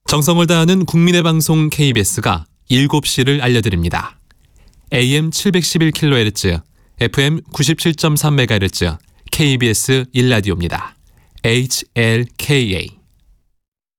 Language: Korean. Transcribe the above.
정성을 다하는 국민의 방송 KBS가 7시를 알려드립니다. AM 711kHz, FM 97.3MHz, KBS 1라디오입니다. HLKA